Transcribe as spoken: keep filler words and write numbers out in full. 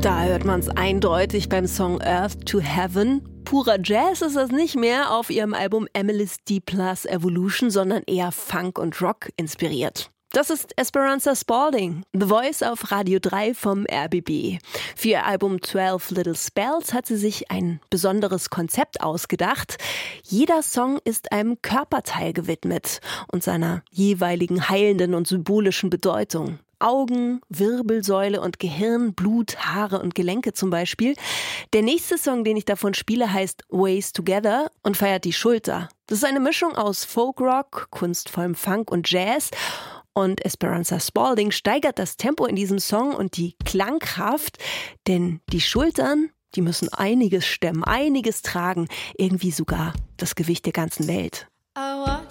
Da hört man es eindeutig beim Song Earth to Heaven. Purer Jazz ist das nicht mehr auf ihrem Album Emily's D Plus Evolution, sondern eher Funk und Rock inspiriert. Das ist Esperanza Spalding, The Voice auf Radio drei vom R B B. Für ihr Album zwölf Little Spells hat sie sich ein besonderes Konzept ausgedacht. Jeder Song ist einem Körperteil gewidmet und seiner jeweiligen heilenden und symbolischen Bedeutung. Augen, Wirbelsäule und Gehirn, Blut, Haare und Gelenke zum Beispiel. Der nächste Song, den ich davon spiele, heißt Ways Together und feiert die Schulter. Das ist eine Mischung aus Folkrock, kunstvollem Funk und Jazz. Und Esperanza Spalding steigert das Tempo in diesem Song und die Klangkraft, denn die Schultern, die müssen einiges stemmen, einiges tragen, irgendwie sogar das Gewicht der ganzen Welt. I watch